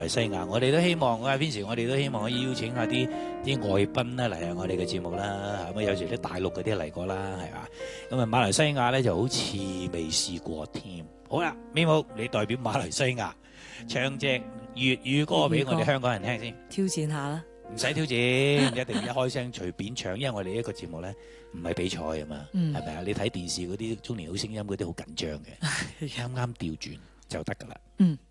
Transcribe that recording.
西亞，我哋都希望啊，邊時我哋都希望可以邀請下啲外賓咧嚟下我哋嘅節目啦，咁有時啲大陸嗰啲嚟過啦，係嘛？咁啊馬來西亞咧就好似未試過添。好啦，Mimo，你代表馬來西亞唱隻粵語歌俾我哋香港人聽先。 挑戰下啦。唔使挑戰，一定一開聲隨便唱，因為我哋一個節目咧唔係比賽啊嘛，係咪啊？你睇電視嗰啲中年好聲音嗰啲好緊張嘅，啱啱調轉就得㗎啦。